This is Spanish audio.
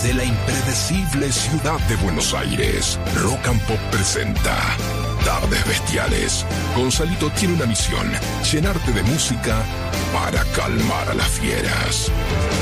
Desde la impredecible ciudad de Buenos Aires, Rock and Pop presenta Tardes Bestiales. Gonzalito tiene una misión: llenarte de música para calmar a las fieras.